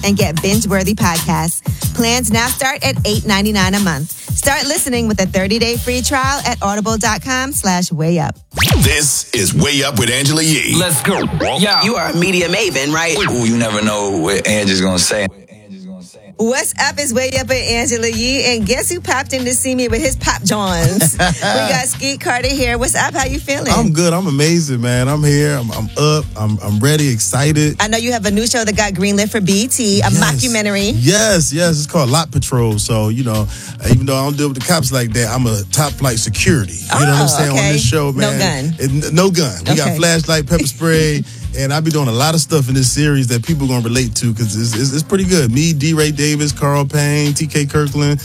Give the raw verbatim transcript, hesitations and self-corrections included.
and get binge-worthy podcasts. Plans now start at eight ninety-nine a month. Start listening with a thirty-day free trial at audible.com slash way up. This is Way Up with Angela Yee. Let's go. Yeah. You are a media maven, right? Ooh, you never know what Angie's gonna say. What's up? It's Way Up with Angela Yee, and guess who popped in to see me with his Pop Johns? We got Skeet Carter here. What's up? How you feeling? I'm good. I'm amazing, man. I'm here. I'm, I'm up. I'm, I'm ready. Excited. I know you have a new show that got greenlit for B E T, a yes. mockumentary. Yes, yes. It's called Lot Patrol. So, you know, even though I don't deal with the cops like that, I'm a top flight security. You oh, know what I'm saying? Okay. On this show, man. No gun. It, no gun. We okay. got flashlight, pepper spray. And I'll be doing a lot of stuff in this series that people are going to relate to because it's, it's, it's pretty good. Me, D. Ray Davis, Carl Payne, T K Kirkland.